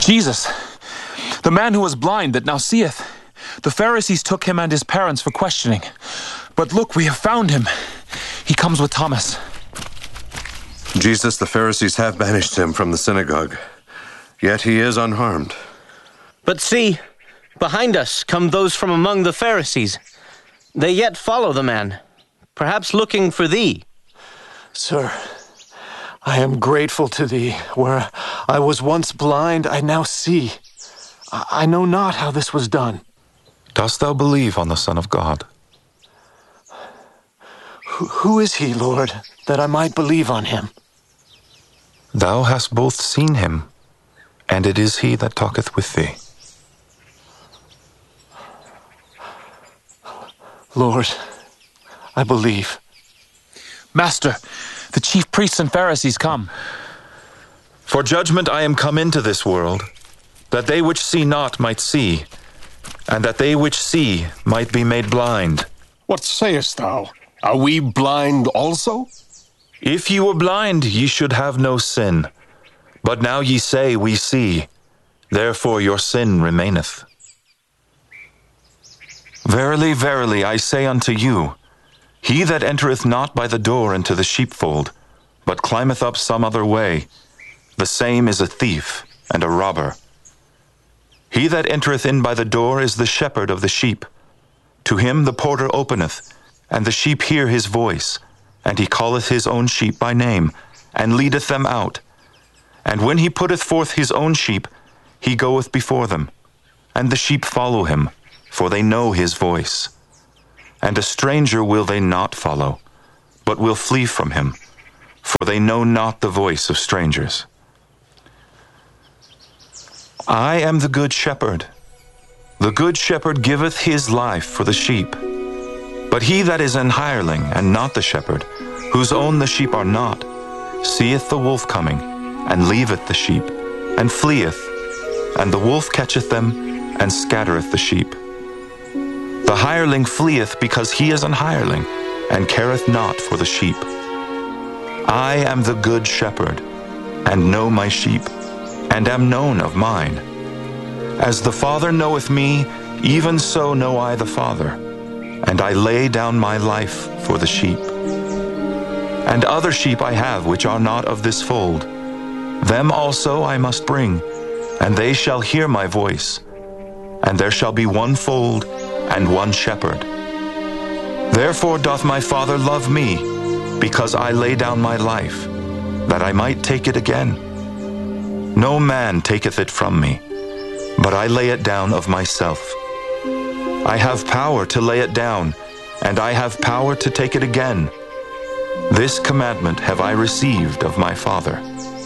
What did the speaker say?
Jesus, the man who was blind that now seeth. The Pharisees took him and his parents for questioning. But look, we have found him. He comes with Thomas. Jesus, the Pharisees have banished him from the synagogue, yet he is unharmed. But see, behind us come those from among the Pharisees. They yet follow the man, perhaps looking for thee. Sir, I am grateful to thee. Where I was once blind, I now see. I know not how this was done. Dost thou believe on the Son of God? Who is he, Lord, that I might believe on him? Thou hast both seen him, and it is he that talketh with thee. Lord, I believe. Master, the chief priests and Pharisees come. For judgment I am come into this world, that they which see not might see, and that they which see might be made blind. What sayest thou? Are we blind also? If ye were blind, ye should have no sin. But now ye say, we see. Therefore your sin remaineth. Verily, verily, I say unto you, he that entereth not by the door into the sheepfold, but climbeth up some other way, the same is a thief and a robber. He that entereth in by the door is the shepherd of the sheep. To him the porter openeth, and the sheep hear his voice, and he calleth his own sheep by name, and leadeth them out. And when he putteth forth his own sheep, he goeth before them, and the sheep follow him, for they know his voice. And a stranger will they not follow, but will flee from him, for they know not the voice of strangers. I am the good shepherd. The good shepherd giveth his life for the sheep. But he that is an hireling, and not the shepherd, whose own the sheep are not, seeth the wolf coming, and leaveth the sheep, and fleeth, and the wolf catcheth them, and scattereth the sheep. The hireling fleeth because he is an hireling, and careth not for the sheep. I am the good shepherd, and know my sheep, and am known of mine. As the Father knoweth me, even so know I the Father, and I lay down my life for the sheep. And other sheep I have which are not of this fold. Them also I must bring, and they shall hear my voice. And there shall be one fold and one shepherd. Therefore doth my Father love me, because I lay down my life, that I might take it again. No man taketh it from me, but I lay it down of myself. I have power to lay it down, and I have power to take it again. This commandment have I received of my Father.